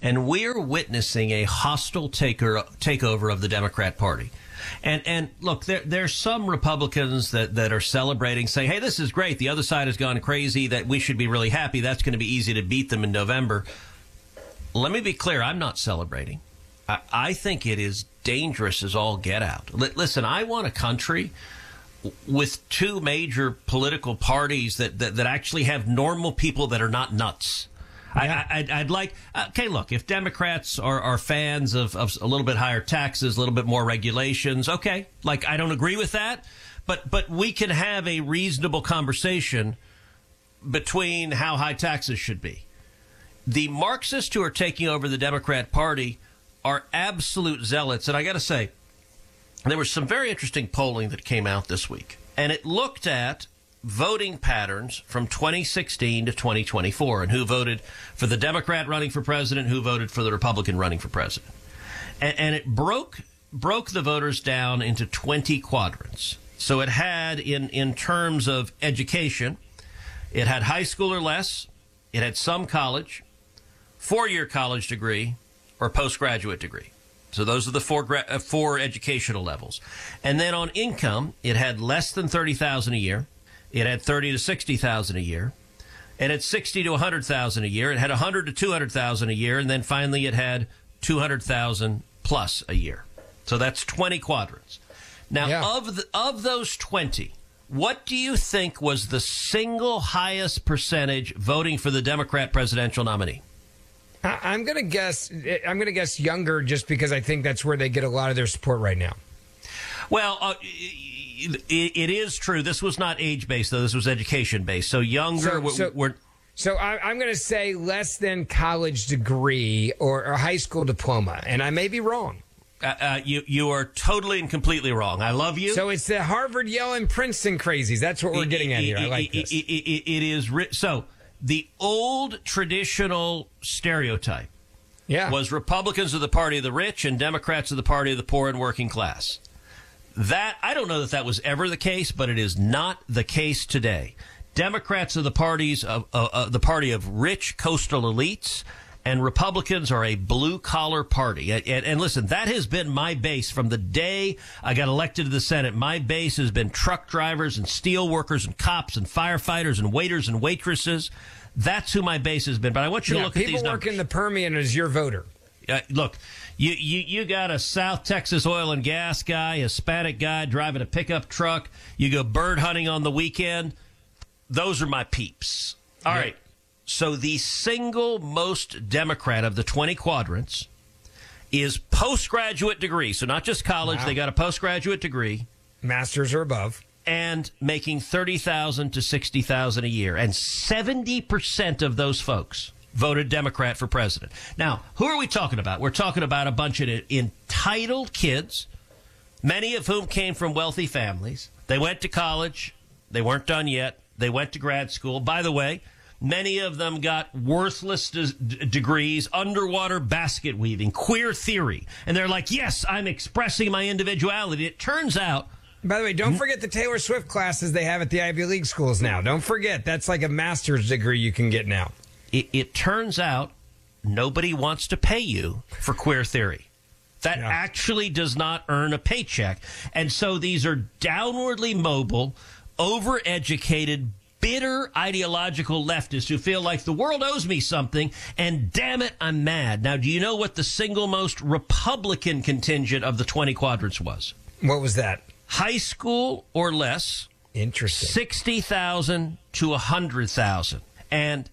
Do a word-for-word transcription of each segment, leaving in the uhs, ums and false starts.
and we're witnessing a hostile taker, takeover of the Democrat Party. And and look, there there's some Republicans that, that are celebrating, saying, hey, this is great. The other side has gone crazy, that we should be really happy. That's going to be easy to beat them in November. Let me be clear. I'm not celebrating. I, I think it is dangerous as all get out. L- listen, I want a country with two major political parties that, that, that actually have normal people that are not nuts. Yeah. I, I'd, I'd like, okay, look, if Democrats are, are fans of, of a little bit higher taxes, a little bit more regulations, okay, like I don't agree with that, but but we can have a reasonable conversation between how high taxes should be. The Marxists who are taking over the Democrat Party are absolute zealots, and I got to say, there was some very interesting polling that came out this week, and it looked at voting patterns from twenty sixteen to twenty twenty-four, and who voted for the Democrat running for president, who voted for the Republican running for president. And, and it broke broke the voters down into twenty quadrants. So it had, in, in terms of education, it had high school or less, it had some college, four-year college degree, or postgraduate degree. So those are the four gra- four educational levels. And then on income, it had less than thirty thousand dollars a year. It had thirty to sixty thousand a year. It had sixty to one hundred thousand a year. It had one hundred to two hundred thousand a year, and then finally it had two hundred thousand plus a year. So that's twenty quadrants. Now, yeah. of the, of those twenty, what do you think was the single highest percentage voting for the Democrat presidential nominee? I'm going to guess I'm going to guess younger, just because I think that's where they get a lot of their support right now. Well, uh, It, it is true. This was not age-based, though. This was education-based. So younger so, so, were... So I, I'm going to say less than college degree or, or high school diploma, and I may be wrong. Uh, uh, you you are totally and completely wrong. I love you. So it's the Harvard, Yale, and Princeton crazies. That's what we're it, getting it, at here. I like it, this. It, it, it is... Ri- so the old traditional stereotype yeah. was Republicans are the party of the rich and Democrats are the party of the poor and working class. That, I don't know that that was ever the case, but it is not the case today. Democrats are the parties of uh, uh, the party of rich coastal elites, and Republicans are a blue-collar party. And, and, and listen, that has been my base from the day I got elected to the Senate. My base has been truck drivers and steel workers and cops and firefighters and waiters and waitresses. That's who my base has been. But I want you yeah, to look at these numbers. People work in the Permian as your voter. Uh, look, you, you you got a South Texas oil and gas guy, a Hispanic guy driving a pickup truck. You go bird hunting on the weekend. Those are my peeps. All yeah. right. So the single most Democrat of the twenty quadrants is postgraduate degree. So not just college. Wow. They got a postgraduate degree. Masters or above. And making thirty thousand dollars to sixty thousand dollars a year. And seventy percent of those folks voted Democrat for president. Now, who are we talking about? We're talking about a bunch of entitled kids, many of whom came from wealthy families. They went to college. They weren't done yet. They went to grad school. By the way, many of them got worthless d- degrees, underwater basket weaving, queer theory. And they're like, yes, I'm expressing my individuality. It turns out... By the way, don't forget the Taylor Swift classes they have at the Ivy League schools now. Don't forget, that's like a master's degree you can get now. It, it turns out nobody wants to pay you for queer theory. That yeah. actually does not earn a paycheck. And so these are downwardly mobile, overeducated, bitter ideological leftists who feel like the world owes me something, and damn it, I'm mad. Now, do you know what the single most Republican contingent of the twenty quadrants was? What was that? High school or less. Interesting. sixty thousand to one hundred thousand. And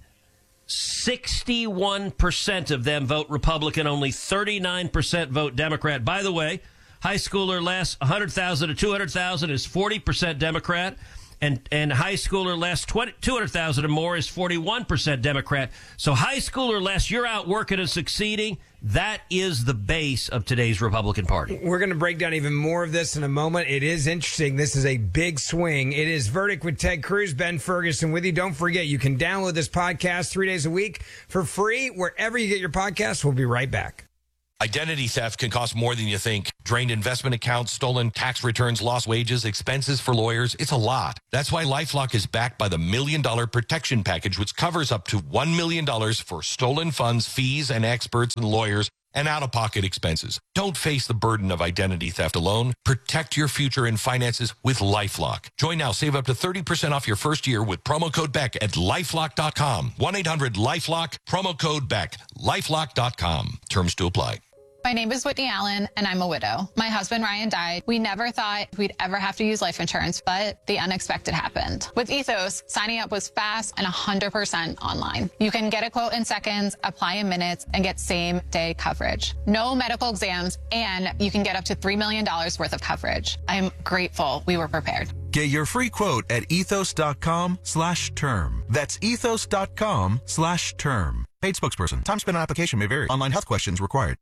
sixty-one percent of them vote Republican. Only thirty-nine percent vote Democrat. By the way, high school or less, one hundred thousand to two hundred thousand is forty percent Democrat. And and high school or less, two hundred thousand or more is forty-one percent Democrat. So high school or less, you're out working and succeeding. That is the base of today's Republican Party. We're going to break down even more of this in a moment. It is interesting. This is a big swing. It is Verdict with Ted Cruz, Ben Ferguson with you. Don't forget, you can download this podcast three days a week for free wherever you get your podcasts. We'll be right back. Identity theft can cost more than you think. Drained investment accounts, stolen tax returns, lost wages, expenses for lawyers. It's a lot. That's why LifeLock is backed by the Million Dollar Protection Package, which covers up to one million dollars for stolen funds, fees, and experts and lawyers, and out-of-pocket expenses. Don't face the burden of identity theft alone. Protect your future and finances with LifeLock. Join now. Save up to thirty percent off your first year with promo code Beck at lifelock dot com. one eight hundred lifelock, promo code Beck, lifelock dot com. Terms to apply. My name is Whitney Allen, and I'm a widow. My husband, Ryan, died. We never thought we'd ever have to use life insurance, but the unexpected happened. With Ethos, signing up was fast and one hundred percent online. You can get a quote in seconds, apply in minutes, and get same-day coverage. No medical exams, and you can get up to three million dollars worth of coverage. I'm grateful we were prepared. Get your free quote at ethos.com slash term. That's ethos.com slash term. Paid spokesperson. Time spent on application may vary. Online health questions required.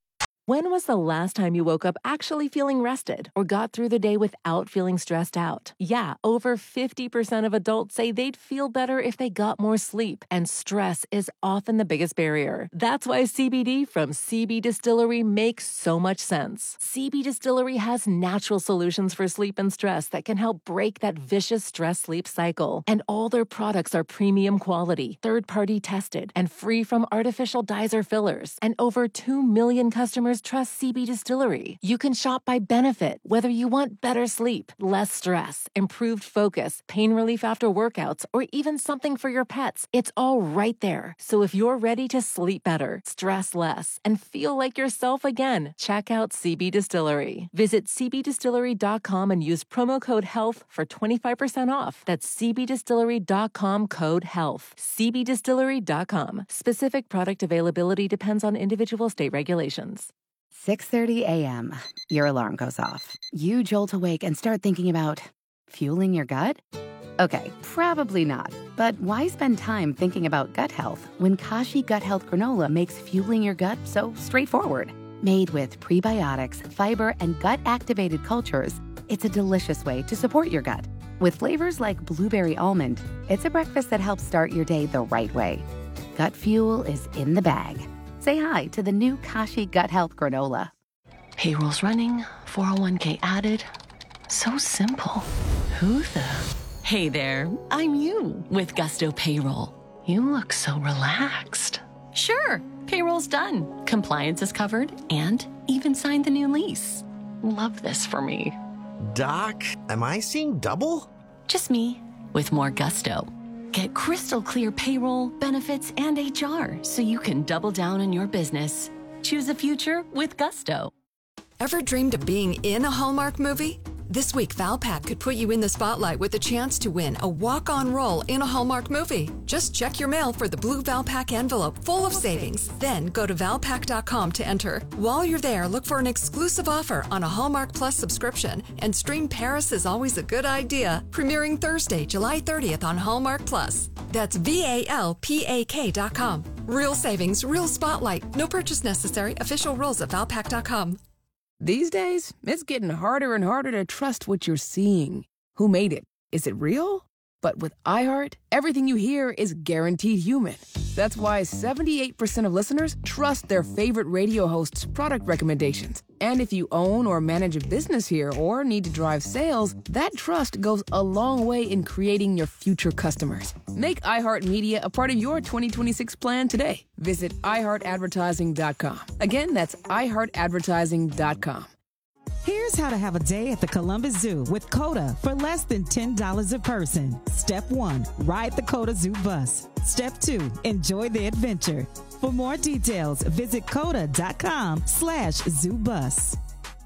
When was the last time you woke up actually feeling rested or got through the day without feeling stressed out? Yeah, over fifty percent of adults say they'd feel better if they got more sleep, and stress is often the biggest barrier. That's why C B D from C B Distillery makes so much sense. C B Distillery has natural solutions for sleep and stress that can help break that vicious stress-sleep cycle. And all their products are premium quality, third-party tested, and free from artificial dyes or fillers. And over two million customers trust C B Distillery. You can shop by benefit, whether you want better sleep, less stress, improved focus, pain relief after workouts, or even something for your pets. It's all right there. So if you're ready to sleep better, stress less, and feel like yourself again, check out C B Distillery. Visit c b distillery dot com and use promo code HEALTH for twenty-five percent off. That's c b distillery dot com code HEALTH. c b distillery dot com. Specific product availability depends on individual state regulations. six thirty a.m. Your alarm goes off. You jolt awake and start thinking about fueling your gut? Okay, probably not. But why spend time thinking about gut health when Kashi Gut Health Granola makes fueling your gut so straightforward? Made with prebiotics, fiber, and gut-activated cultures, it's a delicious way to support your gut. With flavors like blueberry almond, it's a breakfast that helps start your day the right way. Gut fuel is in the bag. Say hi to the new Kashi Gut Health Granola. Payroll's running, four oh one k added. So simple. Who the? Hey there, I'm you with Gusto Payroll. You look so relaxed. Sure, payroll's done. Compliance is covered and even signed the new lease. Love this for me. Doc, am I seeing double? Just me with more gusto. Get crystal clear payroll, benefits, and H R so you can double down on your business. Choose a future with Gusto. Ever dreamed of being in a Hallmark movie? This week, Valpak could put you in the spotlight with a chance to win a walk-on role in a Hallmark movie. Just check your mail for the blue Valpak envelope full of savings. Then go to valpak dot com to enter. While you're there, look for an exclusive offer on a Hallmark Plus subscription and stream Paris is Always a Good Idea, premiering Thursday, July thirtieth on Hallmark Plus. That's V A L P A K dot com. Real savings, real spotlight. No purchase necessary. Official rules at valpak dot com. These days, it's getting harder and harder to trust what you're seeing. Who made it? Is it real? But with iHeart, everything you hear is guaranteed human. That's why seventy-eight percent of listeners trust their favorite radio host's product recommendations. And if you own or manage a business here or need to drive sales, that trust goes a long way in creating your future customers. Make iHeartMedia a part of your twenty twenty-six plan today. Visit i heart advertising dot com. Again, that's i heart advertising dot com. Here's how to have a day at the Columbus Zoo with COTA for less than ten dollars a person. Step one, ride the COTA Zoo bus. Step two, enjoy the adventure. For more details, visit coda.com slash zoo bus.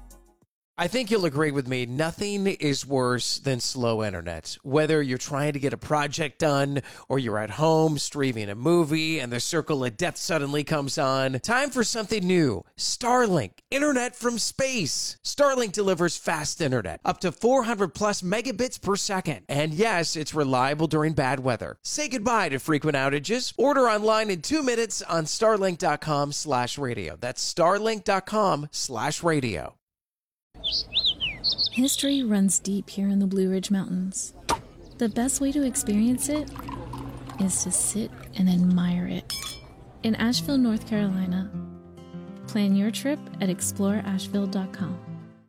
I think you'll agree with me, nothing is worse than slow internet. Whether you're trying to get a project done or you're at home streaming a movie and the circle of death suddenly comes on, time for something new. Starlink, internet from space. Starlink delivers fast internet, up to four hundred plus megabits per second. And yes, it's reliable during bad weather. Say goodbye to frequent outages. Order online in two minutes on starlink.com slash radio. That's starlink.com slash radio. History runs deep here in the Blue Ridge Mountains. The best way to experience it is to sit and admire it. In Asheville, North Carolina, Plan your trip at explore asheville dot com.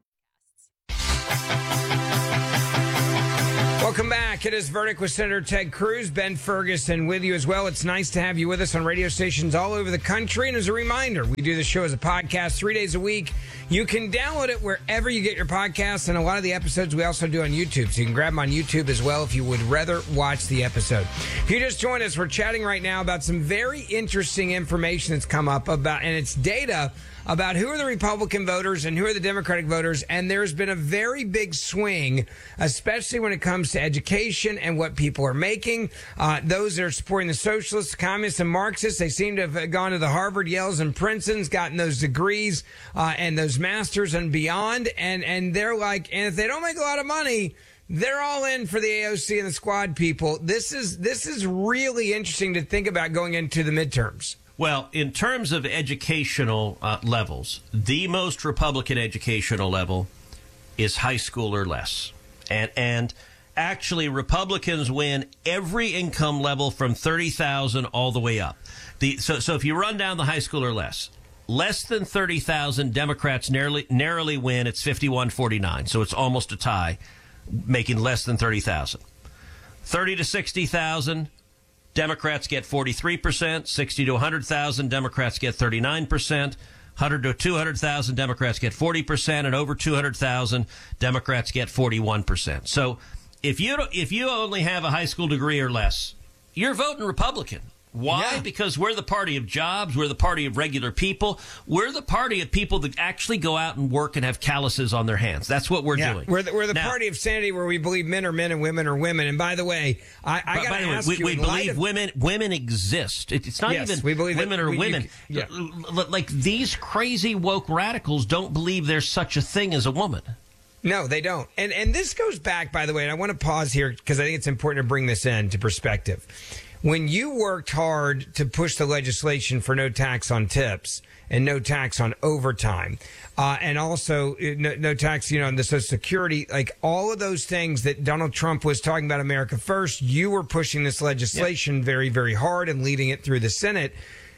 Welcome back. It is Verdict with Senator Ted Cruz. Ben Ferguson with you as well. It's nice to have you with us on radio stations all over the country. And as a reminder, we do the show as a podcast three days a week. You can download it wherever you get your podcasts. And a lot of the episodes we also do on YouTube. So you can grab them on YouTube as well if you would rather watch the episode. If you just joined us, we're chatting right now about some very interesting information that's come up about, and it's data about who are the Republican voters and who are the Democratic voters. And there's been a very big swing, especially when it comes to education and what people are making. Uh, those that are supporting the socialists, communists, and Marxists, they seem to have gone to the Harvard, Yales, and Princetons, gotten those degrees uh, and those masters and beyond. And, and they're like, and if they don't make a lot of money, they're all in for the A O C and the Squad people. This is this is really interesting to think about going into the midterms. Well, in terms of educational uh, levels, the most Republican educational level is high school or less. And and actually, Republicans win every income level from thirty thousand all the way up. The so so if you run down the high school or less, less than thirty thousand, Democrats narrowly narrowly win. It's fifty-one forty-nine, so it's almost a tie, making less than thirty thousand. thirty to sixty thousand, Democrats get forty-three percent. sixty to one hundred thousand, Democrats get thirty-nine percent. one hundred to two hundred thousand, Democrats get forty percent, and over two hundred thousand, Democrats get forty-one percent. So if you if you only have a high school degree or less, you're voting Republican. Why? Yeah. Because we're the party of jobs. We're the party of regular people. We're the party of people that actually go out and work and have calluses on their hands. That's what we're yeah. doing. We're the, we're the now, party of sanity, where we believe men are men and women are women. And by the way, I, I got to ask we, you, we believe of, women women exist. It, it's not yes, even we believe women that, are we, women. You, yeah. Like these crazy woke radicals don't believe there's such a thing as a woman. No, they don't. And and this goes back, by the way, and I want to pause here because I think it's important to bring this into perspective. When you worked hard to push the legislation for no tax on tips and no tax on overtime, uh, and also no, no tax, you know, on the Social Security, like all of those things that Donald Trump was talking about, America First, you were pushing this legislation yep. very, very hard and leading it through the Senate.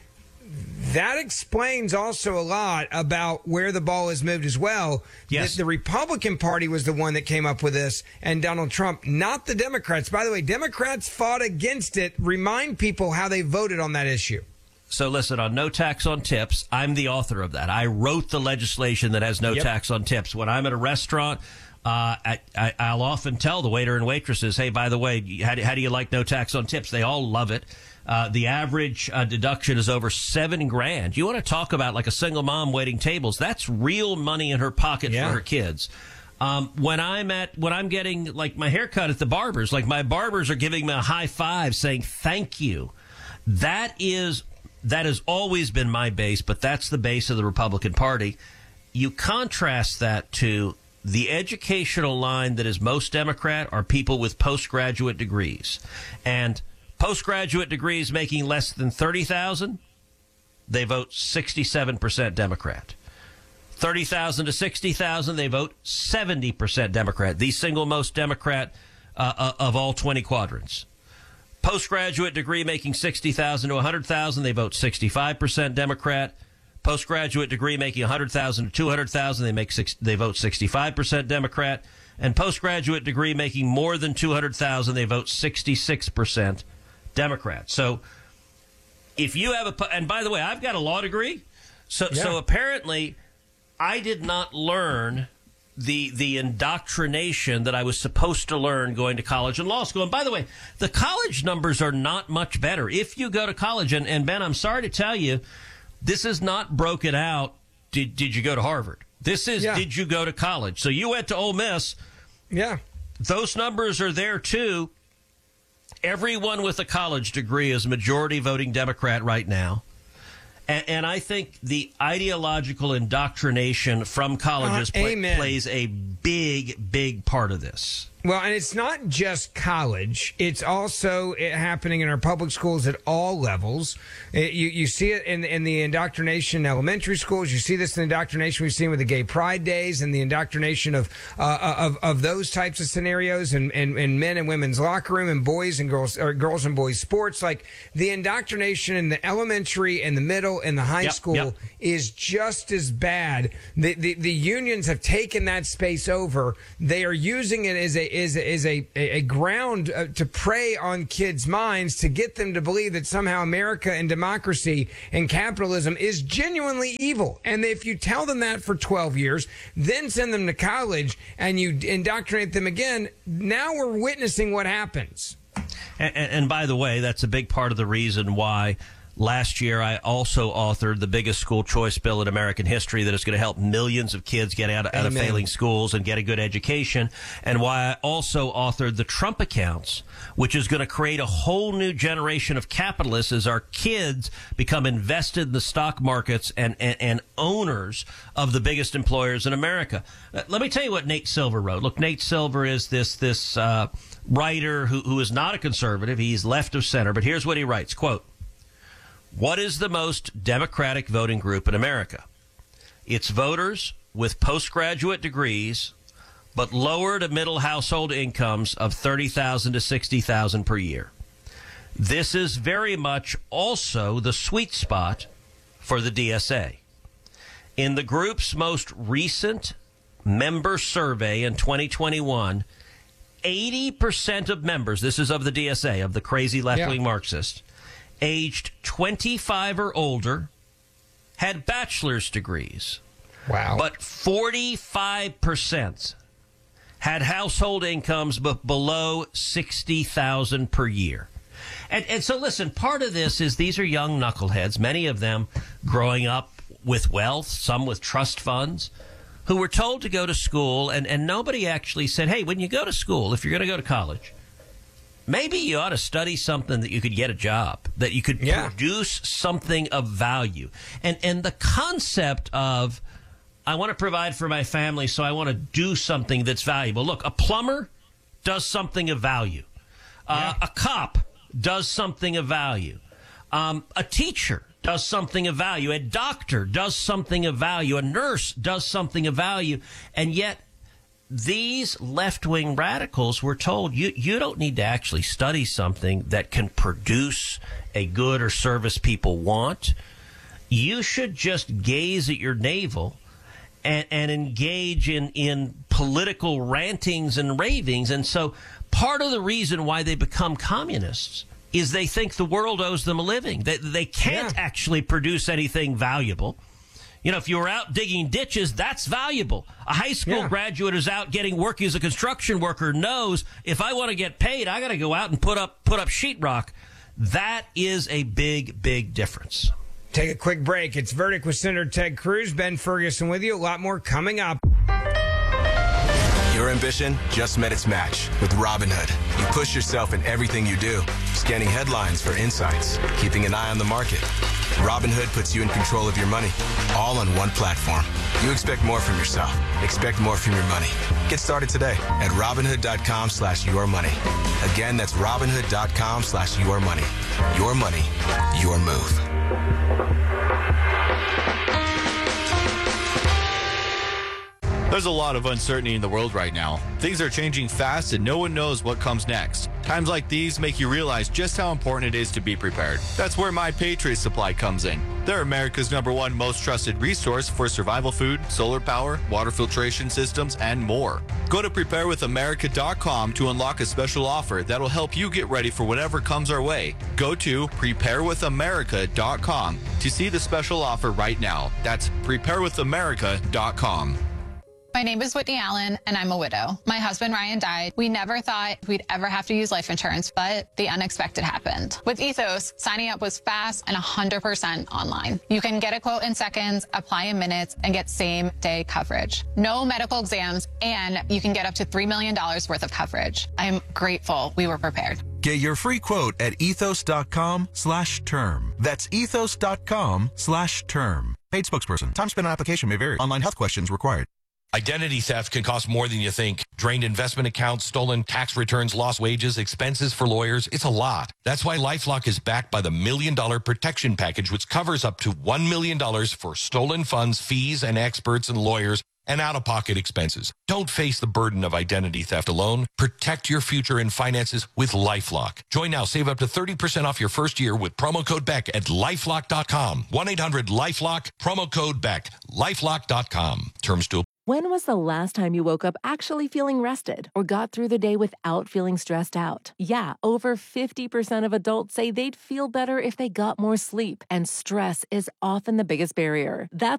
That explains also a lot about where the ball has moved as well. Yes. The, the Republican Party was the one that came up with this, and Donald Trump, not the Democrats. By the way, Democrats fought against it. Remind people how they voted on that issue. So listen, on no tax on tips, I'm the author of that. I wrote the legislation that has no yep. tax on tips. When I'm at a restaurant, uh, I, I, I'll often tell the waiter and waitresses, hey, by the way, how do, how do you like no tax on tips? They all love it. Uh, the average uh, deduction is over seven grand. You want to talk about like a single mom waiting tables? That's real money in her pocket yeah. for her kids. Um, when I'm at when I'm getting like my haircut at the barbers, like my barbers are giving me a high five, saying thank you. That is that has always been my base, but that's the base of the Republican Party. You contrast that to the educational line that is most Democrat are people with postgraduate degrees, and postgraduate degrees making less than thirty thousand, they vote sixty-seven percent Democrat. thirty thousand to sixty thousand, they vote seventy percent Democrat, the single most Democrat uh, of all twenty quadrants. Postgraduate degree making sixty thousand to one hundred thousand, they vote sixty-five percent Democrat. Postgraduate degree making one hundred thousand to two hundred thousand, they make six, they vote sixty-five percent Democrat. And postgraduate degree making more than two hundred thousand, they vote sixty-six percent Democrat. So if you have a, and by the way, I've got a law degree. So, yeah. so apparently I did not learn the, the indoctrination that I was supposed to learn going to college and law school. And by the way, the college numbers are not much better if you go to college. And, and Ben, I'm sorry to tell you, this is not broken out. Did, did you go to Harvard? This is, yeah. did you go to college? So you went to Ole Miss. Yeah. Those numbers are there too. Everyone with a college degree is majority voting Democrat right now. And, and I think the ideological indoctrination from colleges uh, play, plays a big, big part of this. Well, and it's not just college. It's also it happening in our public schools at all levels. It, you, you see it in, in the indoctrination in elementary schools. You see this in the indoctrination we've seen with the Gay Pride Days and the indoctrination of uh, of, of those types of scenarios in, in, in men and women's locker room and boys and girls or girls and boys sports. Like the indoctrination in the elementary and the middle and the high Yep, school yep. is just as bad. The, the, the unions have taken that space over. They are using it as a is is a a ground uh, to prey on kids' minds to get them to believe that somehow America and democracy and capitalism is genuinely evil. And if you tell them that for twelve years, then send them to college and you indoctrinate them again, now we're witnessing what happens. And, and, and by the way, that's a big part of the reason why last year I also authored the biggest school choice bill in American history that is going to help millions of kids get out of, out of failing schools and get a good education, and why I also authored the Trump accounts, which is going to create a whole new generation of capitalists as our kids become invested in the stock markets and, and, and owners of the biggest employers in America. Uh, let me tell you what Nate Silver wrote. Look, Nate Silver is this this uh, writer who, who is not a conservative. He's left of center, but here's what he writes, quote, "What is the most Democratic voting group in America? It's voters with postgraduate degrees, but lower to middle household incomes of thirty thousand dollars to sixty thousand dollars per year. This is very much also the sweet spot for the D S A. In the group's most recent member survey in twenty twenty-one, eighty percent of members, this is of the D S A, of the crazy left-wing yeah. Marxists, aged twenty-five or older, had bachelor's degrees. Wow. But forty-five percent had household incomes b- below sixty thousand dollars per year. And, and so, listen, part of this is these are young knuckleheads, many of them growing up with wealth, some with trust funds, who were told to go to school, and, and nobody actually said, hey, when you go to school, if you're going to go to college, maybe you ought to study something that you could get a job, that you could yeah. produce something of value. And and the concept of, I want to provide for my family, so I want to do something that's valuable. Look, a plumber does something of value. Uh, yeah. A cop does something of value. Um, a teacher does something of value. A doctor does something of value. A nurse does something of value. And yet, these left-wing radicals were told you you don't need to actually study something that can produce a good or service people want. You should just gaze at your navel and, and engage in, in political rantings and ravings. And so part of the reason why they become communists is they think the world owes them a living. They, they can't yeah. actually produce anything valuable. You know, if you were out digging ditches, that's valuable. A high school yeah. graduate who's out getting work as a construction worker knows if I want to get paid, I got to go out and put up put up sheetrock. That is a big, big difference. Take a quick break. It's Verdict with Senator Ted Cruz. Ben Ferguson with you. A lot more coming up. Your ambition just met its match with Robinhood. You push yourself in everything you do, scanning headlines for insights, keeping an eye on the market. Robinhood puts you in control of your money, all on one platform. You expect more from yourself. Expect more from your money. Get started today at Robinhood.com slash your money. Again, that's Robinhood.com slash your money. Your money, your move. There's a lot of uncertainty in the world right now. Things are changing fast and no one knows what comes next. Times like these make you realize just how important it is to be prepared. That's where My Patriot Supply comes in. They're America's number one most trusted resource for survival food, solar power, water filtration systems, and more. Go to prepare with america dot com to unlock a special offer that'll help you get ready for whatever comes our way. Go to prepare with america dot com to see the special offer right now. That's prepare with america dot com. My name is Whitney Allen, and I'm a widow. My husband, Ryan, died. We never thought we'd ever have to use life insurance, but the unexpected happened. With Ethos, signing up was fast and one hundred percent online. You can get a quote in seconds, apply in minutes, and get same-day coverage. No medical exams, and you can get up to three million dollars worth of coverage. I am grateful we were prepared. Get your free quote at ethos.com slash term. That's ethos.com slash term. Paid spokesperson. Time spent on application may vary. Online health questions required. Identity theft can cost more than you think. Drained investment accounts, stolen tax returns, lost wages, expenses for lawyers. It's a lot. That's why LifeLock is backed by the Million Dollar Protection Package, which covers up to one million dollars for stolen funds, fees, and experts and lawyers, and out-of-pocket expenses. Don't face the burden of identity theft alone. Protect your future and finances with LifeLock. Join now. Save up to thirty percent off your first year with promo code Beck at lifelock dot com. one eight hundred lifelock, promo code Beck, lifelock dot com. Terms to When was the last time you woke up actually feeling rested or got through the day without feeling stressed out? Yeah, over fifty percent of adults say they'd feel better if they got more sleep, and stress is often the biggest barrier. That's